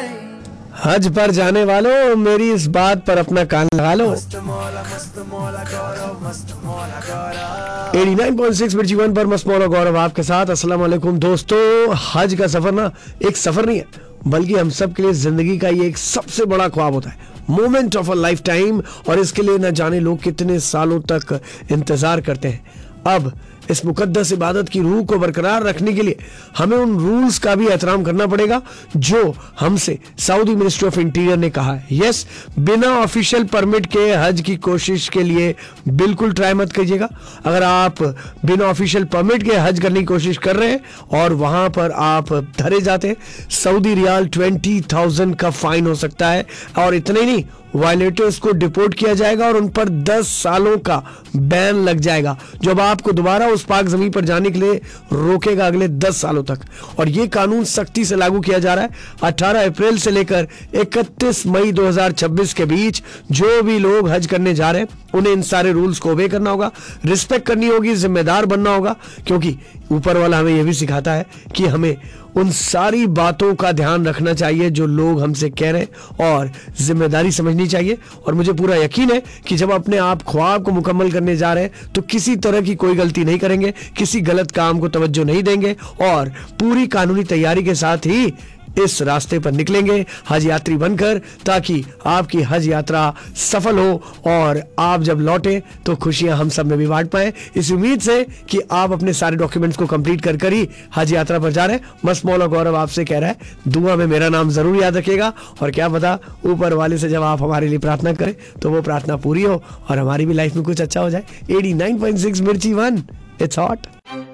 हज पर जाने वालों, मेरी इस बात पर अपना कान लगा लो। 89.6 मिर्ची वन पर मस्त मौला गौरव आपके साथ। अस्सलाम वालेकुम दोस्तों, हज का सफर ना एक सफर नहीं है, बल्कि हम सब के लिए जिंदगी का ये एक सबसे बड़ा ख्वाब होता है, moment of a life time. और इसके लिए न जाने लोग कितने सालों तक इंतजार करते हैं। अब इस मुकद्दस इबादत की रूह को बरकरार रखने के लिए हमें उन रूल्स का भी एहतराम करना पड़ेगा जो हमसे सऊदी मिनिस्ट्री ऑफ इंटीरियर ने कहा है। यस, बिना ऑफिशियल परमिट के हज की कोशिश के लिए बिल्कुल ट्राई मत कीजिएगा। अगर आप बिना ऑफिशियल परमिट के हज करने की कोशिश कर रहे हैं और वहां पर आप धरे जाते हैं, सऊदी रियाल 20,000 का फाइन हो सकता है। और इतना ही नहीं, वायलेटर्स को डिपोर्ट किया जाएगा और उन पर 10 सालों का बैन लग जाएगा, जो अब आपको दोबारा उस पाक जमीन पर जाने के लिए रोकेगा अगले 10 सालों तक। और ये कानून सख्ती से लागू किया जा रहा है। 18 अप्रैल से लेकर 31 मई 2026 के बीच जो भी लोग हज करने जा रहे हैं उन्हें इन सारे रूल्स को ओबे करना होगा, रिस्पेक्ट करनी होगी, जिम्मेदार बनना होगा, क्योंकि ऊपर वाला हमें यह भी सिखाता है कि हमें उन सारी बातों का ध्यान रखना चाहिए जो लोग हमसे कह रहे हैं और जिम्मेदारी समझनी चाहिए। और मुझे पूरा यकीन है कि जब अपने आप ख्वाब को मुकम्मल करने जा रहे हैं तो किसी तरह की कोई गलती नहीं करेंगे, किसी गलत काम को तवज्जो नहीं देंगे और पूरी कानूनी तैयारी के साथ ही इस रास्ते पर निकलेंगे हज यात्री बनकर, ताकि आपकी हज यात्रा सफल हो और आप जब लौटे तो खुशियां हम सब में भी बांट पाए। इस उम्मीद से कि आप अपने सारे डॉक्यूमेंट्स को कंप्लीट कर ही हज यात्रा पर जा रहे हैं, मस्त मौला गौरव आपसे कह रहा है दुआ में मेरा नाम जरूर याद रखिएगा। और क्या पता ऊपर वाले से जब आप हमारे लिए प्रार्थना करें तो वो प्रार्थना पूरी हो और हमारी भी लाइफ में कुछ अच्छा हो जाए। 89.6 मिर्ची वन, इट्स हॉट।